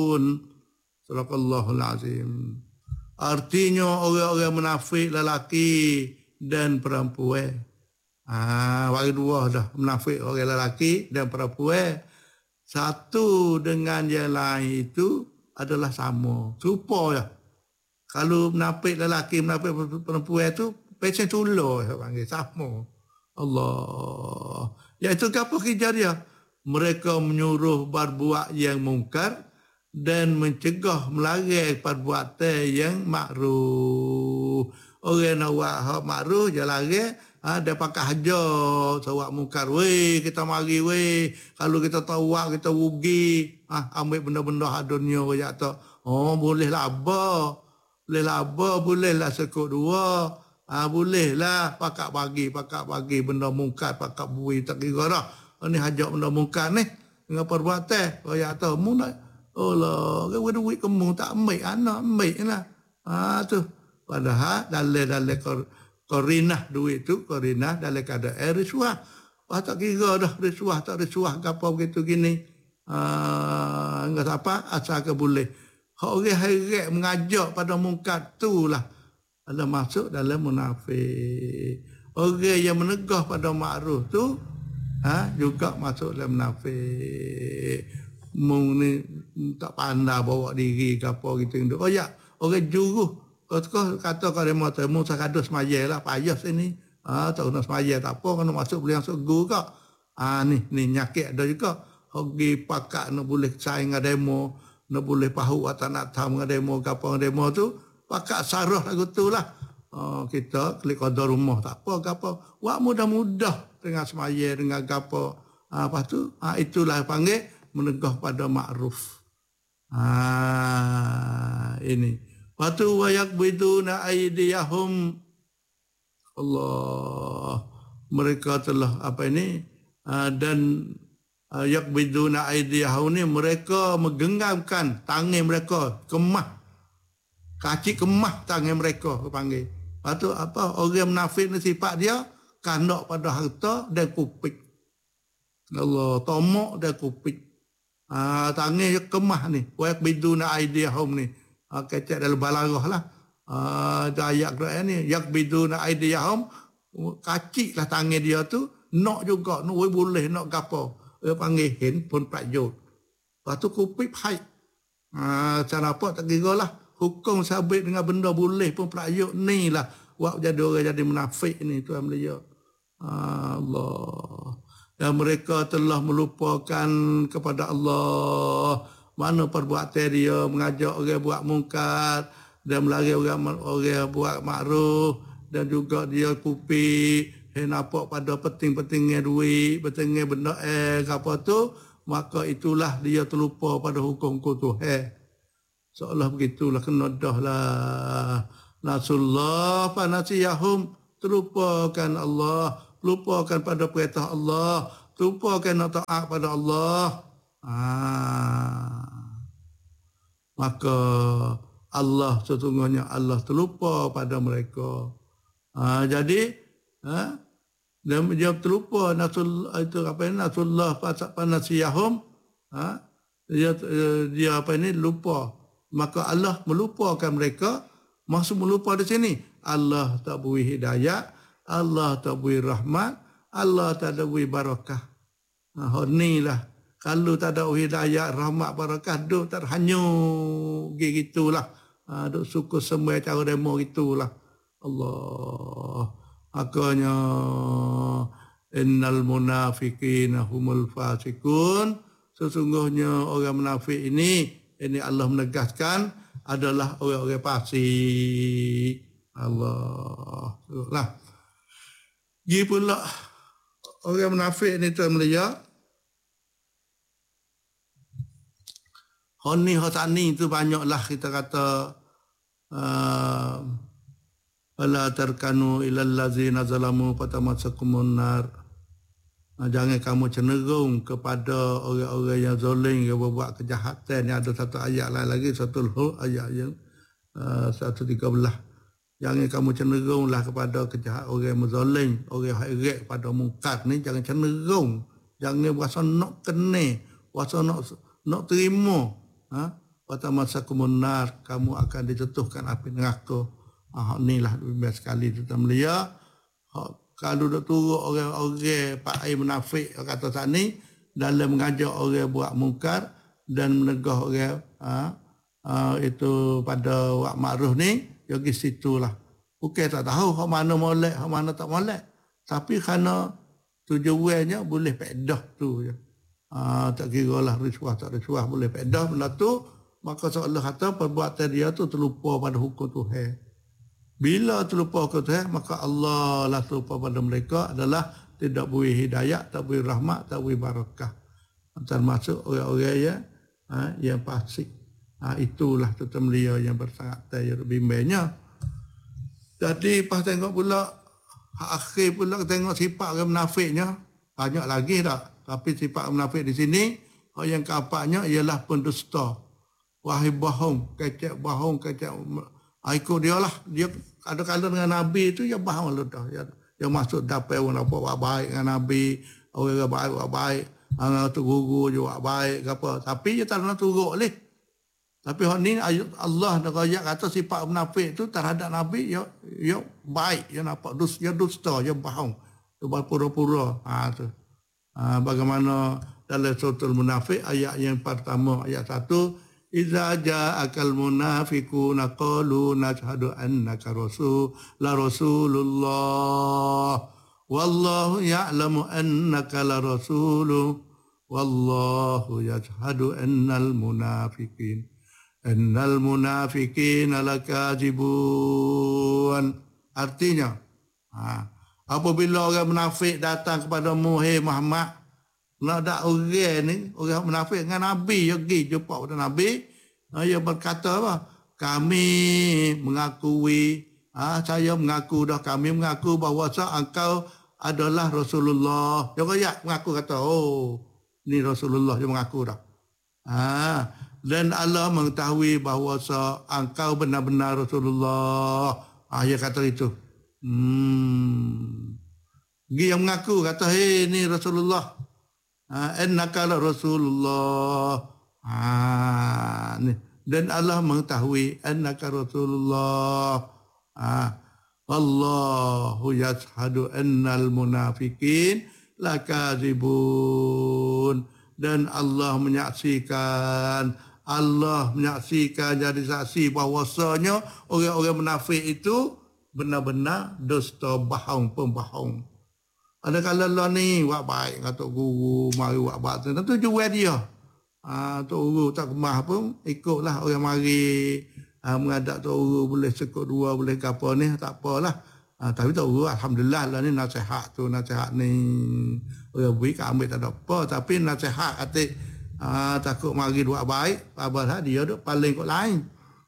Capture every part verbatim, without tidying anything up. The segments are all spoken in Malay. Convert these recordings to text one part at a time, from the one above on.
munafiqun. Sadaqallahul azim. Artinya orang-orang munafik lelaki dan perempuan. Ah, bagi dua dah, munafik orang lelaki dan perempuan. Satu dengan yang lain itu adalah sama. Serupa ya. Kalau munafik lelaki, munafik perempuan itu pesen tular saya panggil sama. Allah. Iaitu apa kerja dia? Mereka menyuruh berbuat yang mungkar dan mencegah melarang perbuatan yang makruh. Orang nak buat hak makruh je larang, ha, dia pakai hajar sawak mungkar. Weh, kita mari weh. Kalau kita tahu kita rugi, ha, ambil benda-benda hak dunia je tak. Oh, boleh lah apa? Boleh lah apa? Boleh lah sekut dua. Ha, boleh lah pakai bagi, pakai bagi benda mungkar, pakai bui tak kira dah. Ini hajak benda mungkar ni dengan perbuatan. Oh ya tahu mu nak oh lah, kau duit kamu tak ambil, anak ambil lah. Ha tu. Padahal dalam-dalam korinah duit tu, korinah dalam keadaan risuah. Wah tak kira dah risuah, tak risuah ke apa begitu gini. Ha, enggak apa, asal ke boleh. Hak orang heret mengajak pada mungkar tu lah. Ada masuk dalam munafik. Orang yang menegah pada makruf tu, ha, juga masuk dalam munafik. Mung ni tak pandai bawa diri ke apa gitu. Oh ya, orang juruh. Kau kata kau demo temu sakadus semaya lah, payah sini. Ah, tak kena semaya tak apa, kena masuk boleh masuk guru kau. Ah ni ni nyakit ada juga. Hogi pakak nak boleh saing dengan demo, nak boleh pahu atau nak tahu dengan demo ke apa demo tu, pakak sarah lagu tu lah. Oh, kita klik kodor rumah tak apa ke apa. Wak mudah-mudah dengan semaya dengan gapo. Ah, lepas tu, ah, itulah panggil menegah pada makruf. Ah, ini. Watu wa yakbiduna aydiyahum. Allah. Mereka telah apa ini? Uh, dan uh, yakbiduna aydiyahum ni mereka menggenggamkan tangan mereka, kemah. Kaki kemah tangan mereka panggil. Watu apa? Orang munafik ni sifat dia kandak pada harta dan kupik. Allah, tomok dan kupik. Ah, tangan dia kemah ni. Wa yakbiduna aydiyahum ni. Ah, kecek dalam balarah lah. Ah, ayat Quran ni. Yakbiduna aydiyahum. Kacik lah tangan dia tu. Nak juga. Nak boleh. Nak gapo. Dia panggil handphone prajut. Lepas tu kupik haid. Ah, cara apa tak kira lah. Hukum sabit dengan benda boleh pun prajut ni lah. Wak jadi orang jadi munafik ni. Tuhan beliau. Ah, Allah. Dan mereka telah melupakan kepada Allah. Mana perbuatan dia mengajak orang buat mungkar dan melarang orang orang buat makruf dan juga dia kupi eh nampak pada penting-pentingnya duit, pentingnya benda eh apa tu, maka itulah dia terlupa pada hukum Tuhan. Seolah begitulah kena dah lah. Nasullah fanasiyahum, terlupakan Allah, lupakan pada perintah Allah, lupakan nak taat pada Allah. Ah, maka Allah sesungguhnya Allah terlupa pada mereka. Ah, jadi, ah, dan dia terlupa nasul itu apa ini nasullah fanasiyahum. Ah, dia dia apa ini lupa. Maka Allah melupakan mereka. Maksud melupa di sini, Allah tak beri hidayah, Allah tak beri rahmat, Allah tak ada beri barakah. Ah, inilah. Kalau tak ada hidayah, rahmat, barakah, duk terhanyut gitulah. Ha, duk suku semua cara demo gitulah. Allah. Makanya innal munafiqina humul fasikun. Sesungguhnya orang munafik ini, ini Allah menegaskan adalah orang-orang fasik. Allah. Lah. Gi pula orang munafik ni tuan melia. Honi hotani itu banyaklah kita kata uh, wala tarkanu ilal ladzina zalamu fatamassakumun nar. Jangan kamu cenderung kepada orang-orang yang zalim yang berbuat kejahatan. Yang ada satu ayat lain lagi, satu Hud ayat yang uh, seratus tiga belas. Jangan kamu cenderunglah kepada kejahatan orang yang zalim, orang yang heret pada mungkar ni, jangan cenderung. Jangan berasa nak kena, berasa nak nak terima. Ha? Watamassakumun nar, kamu akan dijatuhkan api neraka. Ah, inilah lebih sekali tu mulia. Kalau dah turut orang-orang pak ai munafik kata tak ni dalam mengajak orang buat mungkar dan menegah orang ha, ha, itu pada wak makruf ni, pergi situlah. Bukan tak tahu hak mana molek, hak mana tak molek. Tapi kerana tujuannya boleh pedah tu je. Ha, tak kira lah risuah tak risuah, boleh pedah benda tu. Maka Allah kata perbuatan dia tu terlupa pada hukum Tuhan. Bila terlupa hukum Tuhan, maka Allah lah terlupa pada mereka adalah tidak beri hidayah, tak beri rahmat, tak beri barakah. Termasuk orang-orang yang, ha, yang fasik. Ha, itulah tuan mulia yang bersangat tayar bimbangnya. Jadi pas tengok pula, akhir pula tengok sifat orang munafiknya, banyak lagi tak. Tapi sifat munafik di sini, yang keempatnya ialah pendusta. Wahai bohong, kecek bohong, kecek ikut dia lah. Dia ada kala dengan Nabi itu, dia bohong lah dah. Dia, dia masuk dapat orang apa buat baik dengan Nabi, orang baik buat baik, orang tu guru juga buat baik ke apa. Tapi dia tak nak turut leh. Tapi hak ni Allah nak ayat kata sifat munafik itu terhadap Nabi, dia, dia baik, dia nampak dus, dia dusta, dia bohong. Dia berpura-pura. Ha, tu. Ha, bagaimana dalam surah Al-Munafiq ayat yang pertama, ayat satu, Iza ja'akal munafiquna qalu nashhadu annaka rasul la rasulullah wallahu ya'lamu annaka la rasuluh wallahu yashhadu annal munafiqin annal munafiqina lakadzibun. Artinya, ha, apabila orang munafik datang kepada Muhammad Muhammad, nak ada orang ni, orang munafik dengan Nabi, dia pergi jumpa pada Nabi, dia berkata apa? Kami mengakui, ha, saya mengaku dah, kami mengaku bahawa engkau adalah Rasulullah. Dia kata, mengaku kata, oh, ni Rasulullah, dia mengaku dah. Ha, dan Allah mengetahui bahawa engkau benar-benar Rasulullah. Ha, dia kata itu. Hmm. Dia mengaku, kata, hei, ni Rasulullah. Innaka la Rasulullah. Ha, ni. Dan Allah mengetahui annaka Rasulullah. Ha. Wallahu yashhadu annal munafiqin lakadzibun. Dan Allah menyaksikan, Allah menyaksikan jadi saksi bahawasanya orang-orang munafik itu benar-benar dusta, bohong, pembohong. Ada kala lah ni buat baik dengan Tok Guru, mari buat baik. Tentu jual dia. Ha, Tok Guru tak kemah pun, ikutlah orang mari ha, mengadap Tok Guru, boleh sekut dua, boleh ke apa ni, tak apalah. Ha, tapi Tok Guru, Alhamdulillah lah ni nasihat tu, nasihat ni. Orang beri kan ambil tak ada apa, tapi nasihat kata ha, takut mari buat baik, abah dia tu paling kot lain.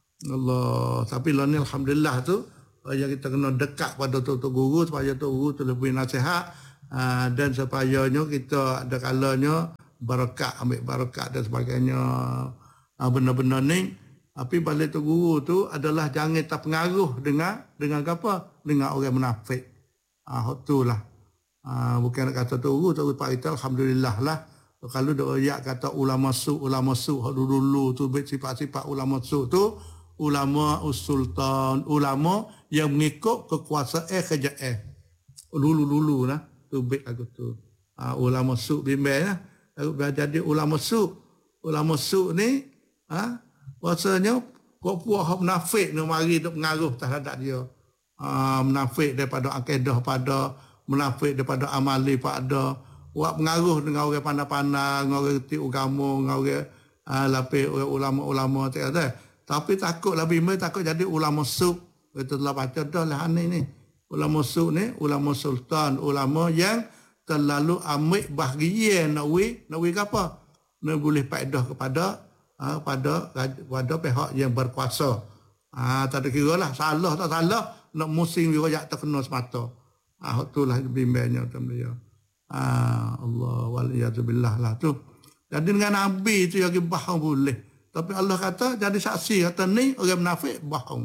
Allah, tapi lah ni Alhamdulillah tu, supaya kita kena dekat pada Tok Guru, supaya Tok Guru tu lebih nasihat. Uh, dan supayanya kita ada kalanya barakat, ambil barakat dan sebagainya. Uh, benar-benar ni. Tapi balik Tok Guru tu adalah jangan terpengaruh dengan dengan apa? Dengan orang munafik. Ah, uh, itulah. Uh, bukan nak kata Tok Guru, Tok Guru Pak kita alhamdulillah lah. Kalau dak ayat kata ulama su, ulama su hak dulu tu sifat-sifat ulama su tu ulama usultan, ulama yang mengikut kekuasaan kerajaan. Dulu-dulu lah. Tu baik aku tu. Ha, ulama su bimbang lah. Aku belajar jadi ulama su. Ulama su ni, ha, rasanya puak-puak hak munafik ni mari duk pengaruh terhadap dia. Ha, munafik daripada akidah pada, munafik daripada amali pada, buat pengaruh dengan orang pandai-pandai, dengan orang reti agama, dengan orang ha, lapis orang ulama-ulama tak ada. Tapi takutlah bimbang, takut jadi ulama su. Kita telah baca dah lah ni ni. Ulama su ni, ulama sultan, ulama yang terlalu ambil bahagian nak wi, nak wi apa? Nak boleh faedah kepada ha, pada pada pihak yang berkuasa. Ah, ha, tak ada kira lah, salah tak salah, nak musim riwayat terkena semata. Ah, ha, itulah bimbangnya tuan dia. Ah, Allah waliyadzubillah lah tu. Jadi dengan Nabi tu yang bohong boleh. Tapi Allah kata jadi saksi kata ni orang munafik bohong.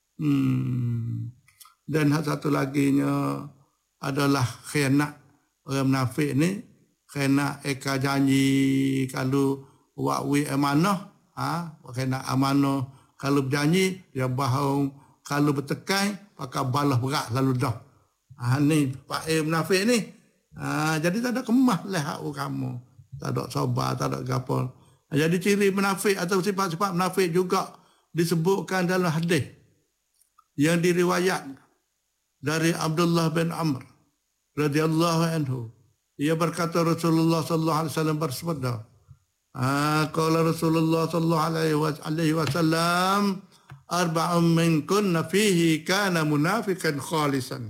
Hmm. Dan satu laginya adalah khianat. Orang munafik ni khianat eka janji kalau buat wi amanah Ah, ha? Kena amanah. Kalau berjanji, dia bohong. Kalau bertekai, pakai balas berat lalu dah. Ah, ha, ni Pak A munafik ni. Ah, ha, jadi tak ada kemah lah hak kamu. Tak ada sabar, tak ada gapo. Jadi ciri munafik atau sifat-sifat munafik juga disebutkan dalam hadis yang diriwayat dari Abdullah bin Amr radhiyallahu anhu. Ia berkata Rasulullah sallallahu alaihi wasallam bersabda, ah qala Rasulullah sallallahu alaihi wasallam arba'un min kunna fihi kana munafiqan khalisan.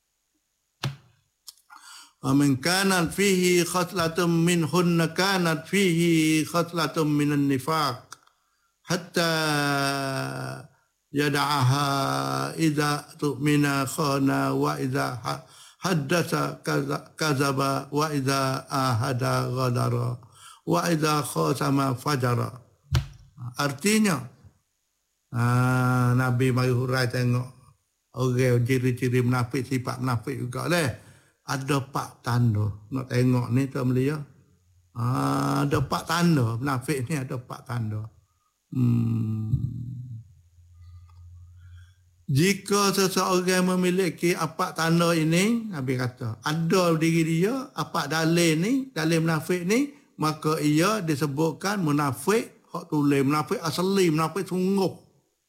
ومن كانت فيه خصلة منهن كانت فيه خصلة من النفاق حتى يدعها إذا تؤمن خان وإذا حدث كذب وإذا آهد غدر وإذا خاصم فجر. Artinya ah, Nabi mari hurai tengok orang ciri-ciri munafik, sifat munafik juga leh. Ada empat tanda. Nak tengok ni tuan belia. Ah, ada empat tanda. Munafik ni ada empat tanda. Hmm. Jika seseorang memiliki empat tanda ini, Nabi kata, ada diri dia, empat dalil ni, dalil munafik ni, maka ia disebutkan munafik, hak tulis, munafik asli, munafik sungguh.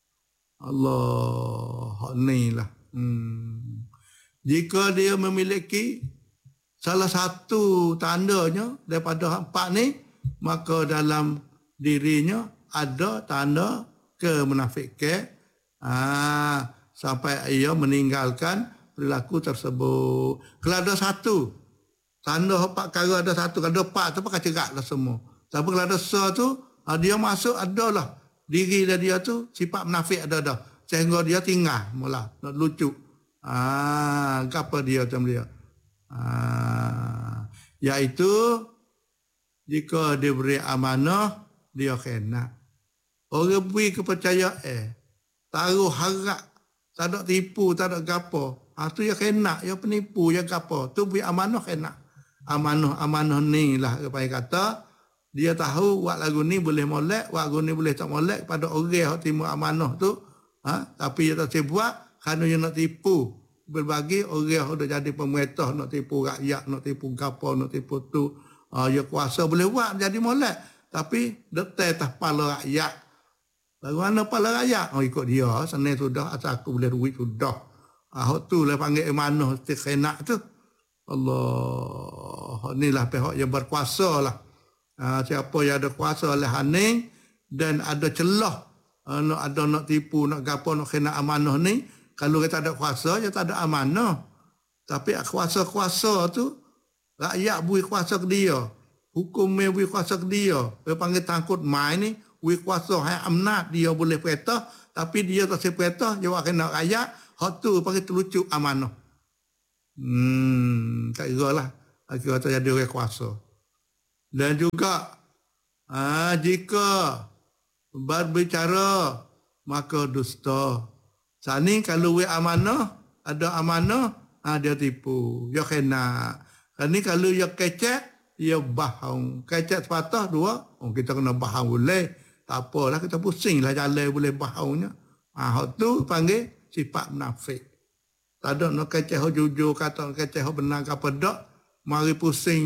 Allah, hak ni lah. Hmm. Jika dia memiliki salah satu tandanya daripada empat ni, maka dalam dirinya ada tanda kemunafikan. Ah, sampai ia meninggalkan perilaku tersebut. Kalau ada satu, tanda empat perkara ada satu. Kalau ada empat tu pakai cerak lah semua. Tapi kalau ada se tu, dia masuk adalah diri dia tu, sifat munafik ada dah. Sehingga dia tinggal mula, nak lucu. Ah, apa dia macam dia? Ah, iaitu jika diberi amanah dia kena. Orang beri kepercayaan, eh, taruh harap, tak ada tipu, tak ada gapo. Ah tu ya kena, ya penipu, ya gapo. Tu beri amanah kena. Amanah-amanah ni lah apa kata, dia tahu wak lagu ni boleh molek, wak lagu ni boleh tak molek pada orang yang terima amanah tu. Ha? Tapi dia tak buat kerana dia nak tipu. Berbagi orang yang dah jadi pemerintah nak tipu rakyat, nak tipu gapo, nak tipu tu. Uh, dia kuasa boleh buat jadi molek. Tapi detai atas kepala rakyat. Bagaimana kepala rakyat? Oh ikut dia. Senang sudah, asal aku boleh duit sudah. Ah, tu lah panggil amanah tikhenak tu. Allah. Inilah pihak yang berkuasa lah. Uh, siapa yang ada kuasa oleh haning dan ada celah. Uh, nak ada nak tipu, nak gapo, nak kena amanah ni. Kalau kita ada kuasa, dia tak ada amanah. Tapi kuasa-kuasa tu, rakyat beri kuasa ke dia. Hukumnya beri kuasa ke dia. Dia panggil tangkut mai ni, beri kuasa hai amnat, dia boleh perintah. Tapi dia tak boleh perintah, dia buat kena rakyat. Hak tu panggil terlucu amanah. Hmm, tak kira lah. Kira terjadi orang kuasa. Dan juga, ah, jika berbicara, maka dusta. Saat ni kalau we amanah, ada amanah, ha, dia tipu, dia kena. Saat ni kalau dia kecek, dia bohong. Kecek sepatah dua, oh, kita kena bohong boleh. Tak apalah, kita pusing lah jalan boleh bohongnya. Ha, tu panggil sifat munafik. Tak ada nak kecek jujur, kata kecek benar ke apa tak, mari pusing,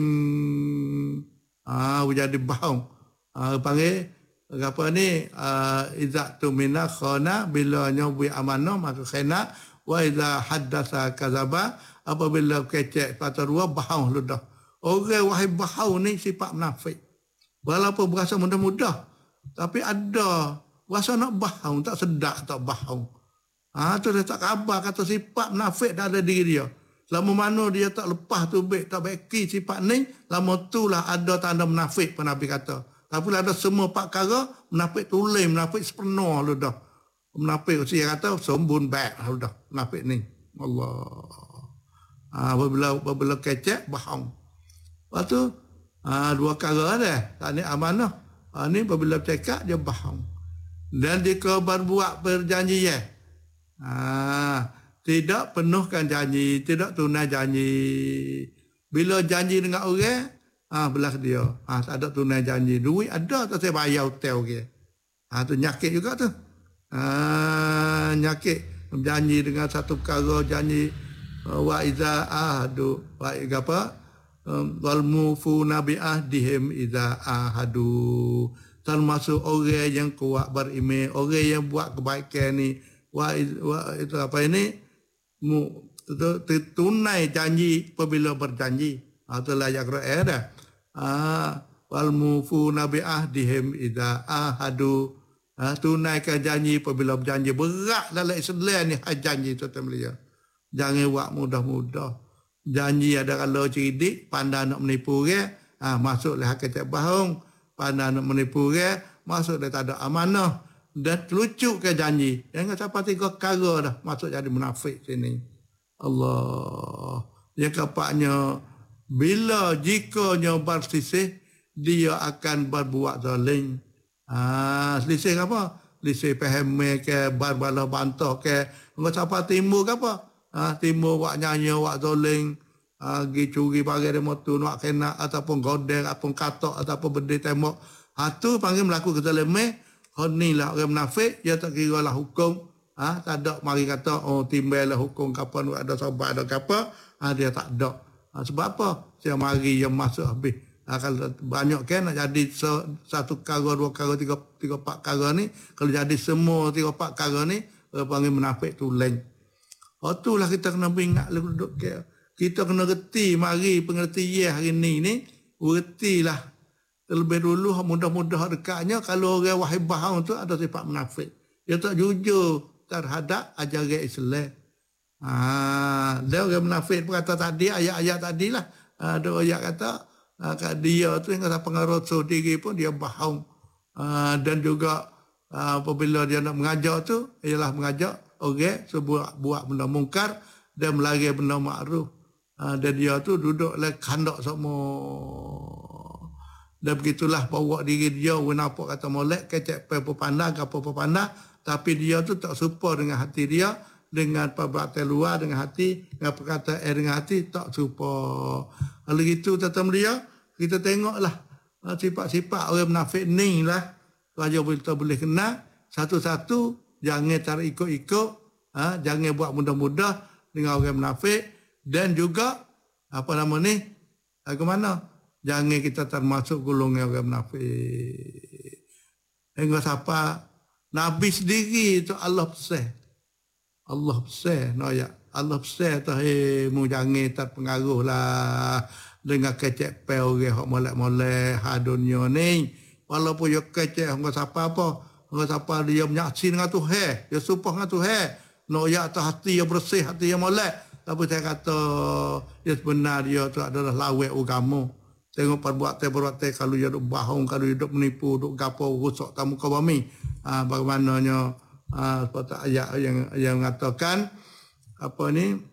ha, jadi bohong. Ha, panggil, apa ni uh, idza tumina khana, bila nyobi amanah maka khana, wa idza haddatsa kadzaba, apabila kecek patah dua bohong ludah. Orang wahai bohong ni sifat munafik. Walaupun berasa mudah-mudah, tapi ada rasa nak bohong, tak sedap tak bohong. Ah tu dia tak khabar kata sifat munafik dah ada diri dia. Lama mana dia tak lepas tu baik tak baiki sifat ni, lama tulah ada tanda munafik pun Nabi kata. Tapi ada semua empat perkara, munafik tulis, munafik sepenuh lu dah. Munafik saya kata sembun baik lu dah. Munafik ni. Allah. Ah, apabila apabila kecek bohong. Lepas tu ah, dua perkara dah. Tak ni amanah. Ah, ni apabila cakap dia bohong. Dan jika berbuat perjanjian, ah, tidak penuhkan janji, tidak tunai janji. Bila janji dengan orang, ah belas dia. Ah tak ada tunai janji. Duit ada tak saya bayar hotel ke. Ha, tu nyakit juga tu. Ha, nyakit. Berjanji dengan satu perkara, janji uh, wa iza ahadu. Wa apa? Um, wal mufuna bi ahdihim iza ahadu. Termasuk orang yang kuat beriman, orang yang buat kebaikan ni. Wa, wa itu apa ini? Mu, itu, tunai janji apabila berjanji. Ha, itulah ayat Quran dah. Ah, wal mufuna bi ahdihim idza ahadu. Ha, tunaikan janji apabila berjanji. Berat dalam Islam ni janji tu teman-teman. Jangan buat mudah-mudah. Janji ada kalau cerdik, pandai nak menipu dia, ha, masuklah kecek bohong, pandai nak menipu dia, masuk dia tak ada amanah. Dan lucu ke janji. Jangan sampai tiga perkara dah masuk jadi munafik sini. Allah. Yang keempatnya, bila jikanya bersisih, dia akan berbuat zalim. Ah, selisih apa? Selisih faham ke, barbalah bantah ke, enggak sampai timbul ke apa? Ah, timbul buat nyanyi, buat zalim, ah, pergi curi barang dia motor, nak kena ataupun godeng, ataupun katok, ataupun benda tembok. Ah, tu panggil melakukan kezaliman. Ni lah orang munafik, dia tak kira lah hukum. Ha, tak ada mari kata, oh timbal lah hukum kapan ada sahabat ada apa. Ha, dia tak ada. Ha, sebab apa? Dia mari yang masuk habis. Ha, kalau banyak kan nak jadi satu perkara, dua perkara, tiga, tiga empat perkara ni. Kalau jadi semua tiga empat perkara ni, orang panggil munafik tu lain. Oh tu lah kita kena ingat duduk ke. Kita kena reti, mari pengertian hari ni ni, retilah. Terlebih dulu mudah-mudah dekatnya kalau orang wahai bahang tu ada sifat munafik. Dia tak jujur terhadap ajaran Islam. Ha, dia orang munafik pun kata tadi ayat-ayat tadilah. Ha, ada ayat kata ha, kat dia tu yang kata pengaruh diri pun dia bahang. Ha, dan juga ha, apabila dia nak mengajar tu ialah mengajak orang sebuah buat benda mungkar dan melarang benda makruf. Ha, dan dia tu duduk le kandak semua. Dan begitulah bawa diri dia, nampak kata molek, kecek apa pandang, apa pandang, tapi dia tu tak serupa dengan hati dia, dengan perbuatan luar, dengan hati, dengan perkataan eh, dengan hati, tak serupa. Kalau gitu, tetap dia, kita tengoklah sifat-sifat orang munafik ni lah, saja kita boleh kenal, satu-satu, jangan tarik ikut-ikut, ha, jangan buat mudah-mudah dengan orang munafik, dan juga, apa nama ni, ke mana? Jangan kita termasuk golongan orang munafik. Enggak siapa Nabi sendiri tu Allah pesan. Allah pesan, no ya. Allah pesan tu hey, mu jangan terpengaruh lah dengan kecek pe orang hok molek-molek ha dunia ni. Walaupun dia kecek enggak siapa apa, enggak siapa dia menyaksi dengan Tuhan, dia supah dengan Tuhan. No ya tu hati yang bersih, hati yang molek. Tapi saya kata dia sebenar dia tu adalah lawak agama. Tengok perbuatan-perbuatan kalau dia duk bohong, kalau dia duk menipu, duk gapo rosak tamu kau bami. Ah, bagaimananya ah, seperti ayat yang yang mengatakan apa ni?